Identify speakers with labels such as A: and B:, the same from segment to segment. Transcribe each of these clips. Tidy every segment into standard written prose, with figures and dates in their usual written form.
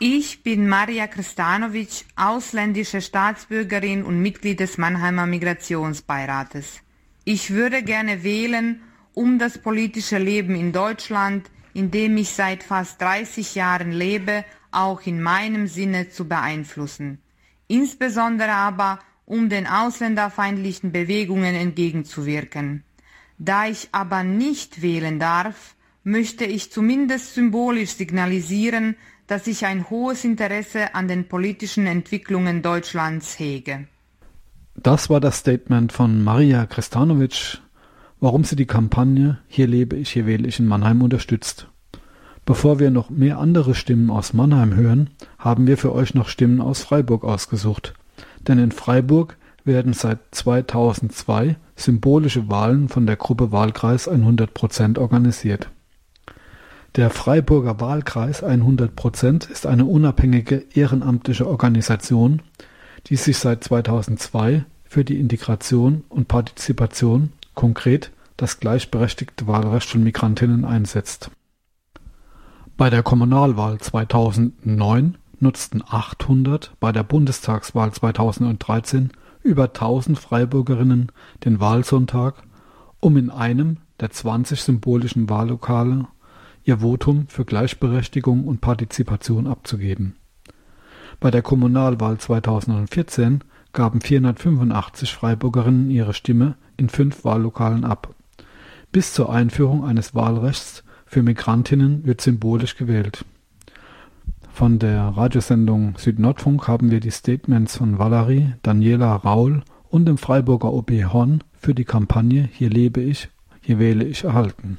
A: Ich bin Marija Krstanović, ausländische Staatsbürgerin und Mitglied des Mannheimer Migrationsbeirates. Ich würde gerne wählen, um das politische Leben in Deutschland, in dem ich seit fast 30 Jahren lebe, auch in meinem Sinne zu beeinflussen. Insbesondere aber, um den ausländerfeindlichen Bewegungen entgegenzuwirken. Da ich aber nicht wählen darf, möchte ich zumindest symbolisch signalisieren, dass ich ein hohes Interesse an den politischen Entwicklungen Deutschlands hege.
B: Das war das Statement von Marija Krstanović, warum sie die Kampagne Hier lebe ich, hier wähle ich in Mannheim unterstützt. Bevor wir noch mehr andere Stimmen aus Mannheim hören, haben wir für euch noch Stimmen aus Freiburg ausgesucht. Denn in Freiburg werden seit 2002 symbolische Wahlen von der Gruppe Wahlkreis 100% organisiert. Der Freiburger Wahlkreis 100% ist eine unabhängige ehrenamtliche Organisation, die sich seit 2002 für die Integration und Partizipation, konkret das gleichberechtigte Wahlrecht von Migrantinnen einsetzt. Bei der Kommunalwahl 2009 nutzten 800, bei der Bundestagswahl 2013 über 1000 Freiburgerinnen den Wahlsonntag, um in einem der 20 symbolischen Wahllokale ihr Votum für Gleichberechtigung und Partizipation abzugeben. Bei der Kommunalwahl 2014 gaben 485 Freiburgerinnen ihre Stimme in 5 Wahllokalen ab. Bis zur Einführung eines Wahlrechts für Migrantinnen wird symbolisch gewählt. Von der Radiosendung Südnordfunk haben wir die Statements von Valerie, Daniela Raul und dem Freiburger OB Horn für die Kampagne Hier lebe ich, hier wähle ich erhalten.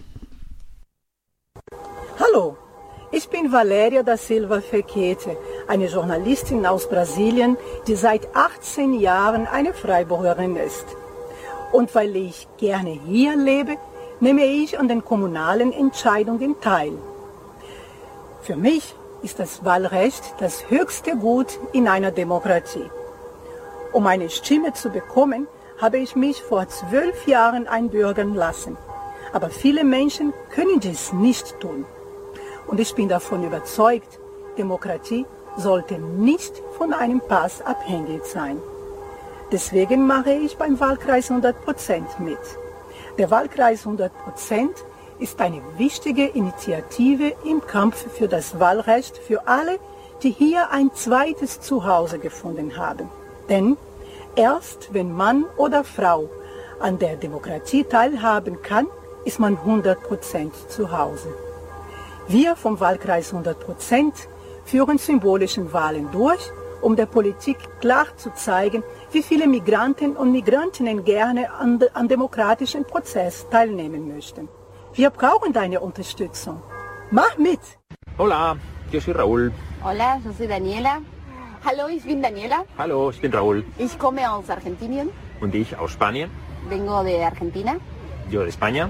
C: Hallo, ich bin Valéria da Silva Fekete, eine Journalistin aus Brasilien, die seit 18 Jahren eine Freiburgerin ist. Und weil ich gerne hier lebe, nehme ich an den kommunalen Entscheidungen teil. Für mich ist das Wahlrecht das höchste Gut in einer Demokratie. Um eine Stimme zu bekommen, habe ich mich vor 12 Jahren einbürgern lassen. Aber viele Menschen können dies nicht tun. Und ich bin davon überzeugt, Demokratie sollte nicht von einem Pass abhängig sein. Deswegen mache ich beim Wahlkreis 100% mit. Der Wahlkreis 100% ist eine wichtige Initiative im Kampf für das Wahlrecht für alle, die hier ein zweites Zuhause gefunden haben. Denn erst wenn Mann oder Frau an der Demokratie teilhaben kann, ist man 100% zu Hause. Wir vom Wahlkreis 100% führen symbolische Wahlen durch, um der Politik klar zu zeigen, wie viele Migranten und Migrantinnen gerne am demokratischen Prozess teilnehmen möchten. Wir brauchen deine Unterstützung. Mach mit!
D: Hola, yo soy Raúl.
E: Hola, yo soy Daniela. Hallo, ich bin Daniela.
D: Hallo, ich bin Raúl.
E: Ich komme aus Argentinien.
D: Und ich aus Spanien.
E: Vengo de Argentina.
D: Yo de España.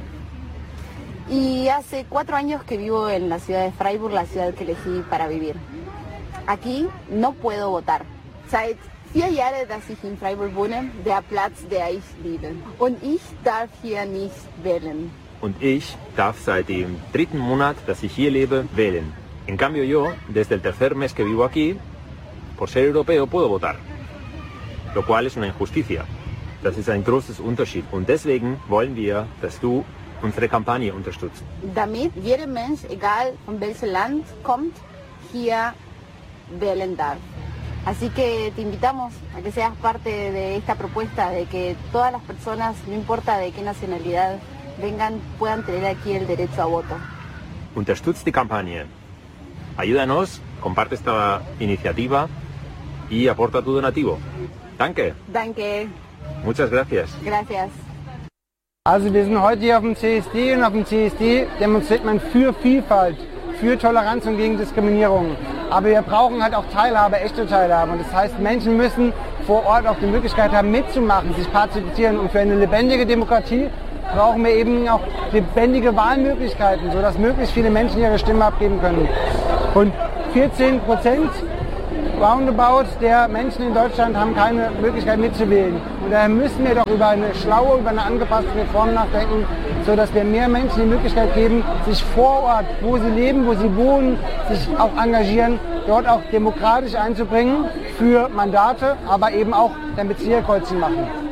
E: Y hace 4 años que vivo en la ciudad de Freiburg, la ciudad que elegí para vivir. Aquí no puedo votar. Seit 4 Jahren, dass ich in Freiburg wohne, der Platz, der ich liebe. Und ich darf hier nicht wählen.
D: Und ich darf seit dem 3. Monat, dass ich hier lebe, wählen. En cambio yo, desde el tercer mes que vivo aquí, por ser europeo puedo votar. Lo cual es una injusticia. Das ist ein großes Unterschied. Und deswegen wollen wir, dass du unsere Kampagne unterstützt.
E: Damit jeder Mensch, egal von welchem Land kommt, hier wählen darf. Así que te invitamos a que seas parte de esta propuesta de que todas las personas, no importa de qué nacionalidad vengan, puedan tener aquí el derecho a voto.
D: Unterstützt die Kampagne. Ayúdanos, comparte esta iniciativa y aporta tu donativo. Danke.
E: Danke.
D: Muchas gracias.
E: Gracias.
F: Also wir sind heute hier auf dem CSD und auf dem CSD demonstriert man für Vielfalt, für Toleranz und gegen Diskriminierung. Aber wir brauchen halt auch Teilhabe, echte Teilhabe. Und das heißt, Menschen müssen vor Ort auch die Möglichkeit haben, mitzumachen, sich partizipieren. Und für eine lebendige Demokratie brauchen wir eben auch lebendige Wahlmöglichkeiten, sodass möglichst viele Menschen ihre Stimme abgeben können. Und 14% roundabout der Menschen in Deutschland haben keine Möglichkeit mitzuwählen. Und daher müssen wir doch über eine schlaue, über eine angepasste Reform nachdenken, sodass wir mehr Menschen die Möglichkeit geben, sich vor Ort, wo sie leben, wo sie wohnen, sich auch engagieren, dort auch demokratisch einzubringen für Mandate, aber eben auch damit Zielkreuzchen machen.